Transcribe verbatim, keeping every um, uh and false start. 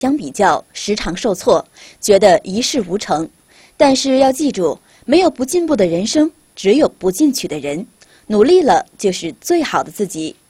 相比较，时常受挫，觉得一事无成。但是要记住，没有不进步的人生，只有不进取的人。努力了，就是最好的自己。